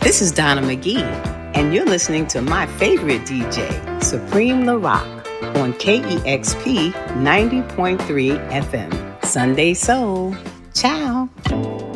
This is Donna McGee, and you're listening to my favorite DJ, Supreme La Rock, on KEXP 90.3 FM. Sunday Soul. Ciao.